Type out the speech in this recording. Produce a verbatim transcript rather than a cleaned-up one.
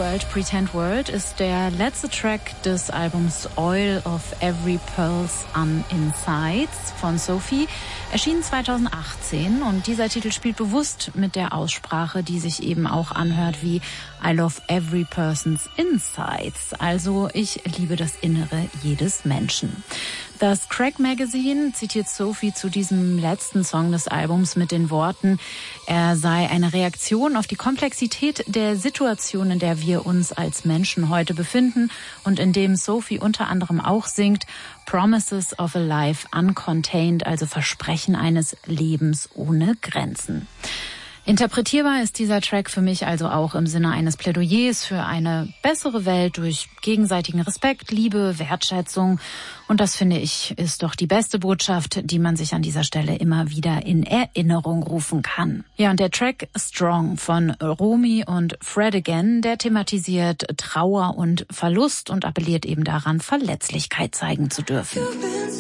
World, Pretend World ist der letzte Track des Albums Oil of Every Pearl's on Insides von Sophie, erschienen zweitausendachtzehn, und dieser Titel spielt bewusst mit der Aussprache, die sich eben auch anhört wie I love every person's insides, also ich liebe das Innere jedes Menschen. Das Crack Magazine zitiert Sophie zu diesem letzten Song des Albums mit den Worten, er sei eine Reaktion auf die Komplexität der Situation, in der wir uns als Menschen heute befinden und in dem Sophie unter anderem auch singt Promises of a Life Uncontained, also Versprechen eines Lebens ohne Grenzen. Interpretierbar ist dieser Track für mich also auch im Sinne eines Plädoyers für eine bessere Welt durch gegenseitigen Respekt, Liebe, Wertschätzung. Und das, finde ich, ist doch die beste Botschaft, die man sich an dieser Stelle immer wieder in Erinnerung rufen kann. Ja, und der Track Strong von Romy und Fred Again, der thematisiert Trauer und Verlust und appelliert eben daran, Verletzlichkeit zeigen zu dürfen.